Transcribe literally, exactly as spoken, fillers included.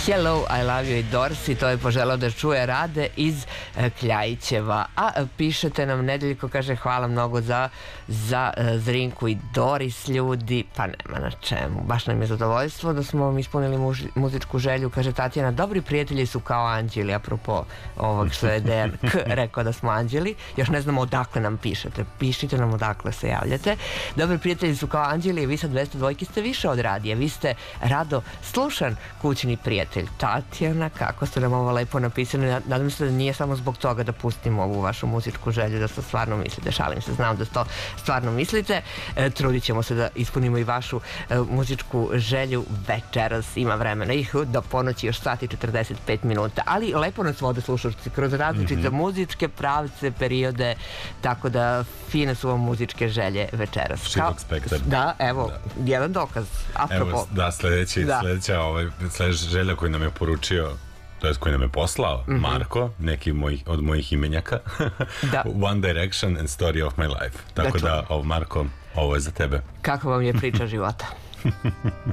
Hello, I love you i Dorsi, to je poželao da čuje Rade iz e, Kljajićeva. A e, pišete nam, Nedeljko kaže hvala mnogo za, za e, Zrinku i Doris, ljudi, pa nema na čemu. Baš nam je zadovoljstvo da smo vam ispunili muž, muzičku želju, kaže Tatjana, dobri prijatelji su kao anđeli, apropo ovog što je Dejan K rekao da smo anđeli. Još ne znamo odakle nam pišete, pišite nam odakle se javljate. Dobri prijatelji su kao anđeli, vi sa dvesta dvojke ste više od radija, vi ste rado slušan kućni prijatelj. Tatjana, kako ste nam ovo lepo napisali, nadam se da nije samo zbog toga da pustimo ovu vašu muzičku želju, da to stvarno mislite, šalim se, znam da to stvarno mislite, e, trudit ćemo se da ispunimo i vašu e, muzičku želju večeras, ima vremena ih do ponoći još sat i četrdeset pet minuta, ali lepo nas vode slušalci kroz različite mm-hmm. muzičke pravce, periode, tako da fine su vam muzičke želje večeras. Širok spektar. Da, evo, da. jedan dokaz, apropo. Evo, da, sledeći, da. sledeća ovaj, sledeća želja koju nam je poručio, to je koji nam je poslao, mm-hmm. Marko, neki moj, od mojih imenjaka. Da. One Direction and Story of My Life. Tako da, da Marko, ovo je za tebe. Kako vam je priča života?